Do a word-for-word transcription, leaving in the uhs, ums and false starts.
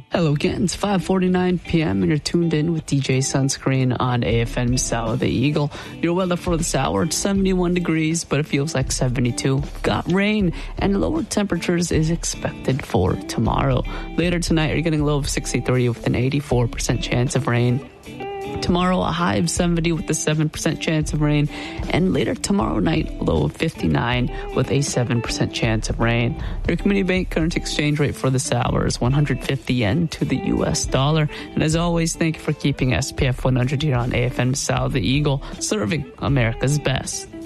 Hello again, it's five forty-nine p.m. and you're tuned in with D J Sunscreen on A F M South the Eagle. Your weather for this hour, it's seventy-one degrees, but it feels like seventy-two. Got rain and lower temperatures is expected for tomorrow. Later tonight, you're getting a low of sixty-three with an eighty-four percent chance of rain. Tomorrow, a high of seventy with a seven percent chance of rain. And later tomorrow night, a low of fifty-nine with a seven percent chance of rain. Your Community Bank current exchange rate for this hour is one hundred fifty yen to the U S dollar. And as always, thank you for keeping S P F one hundred here on A F M South the Eagle, serving America's best.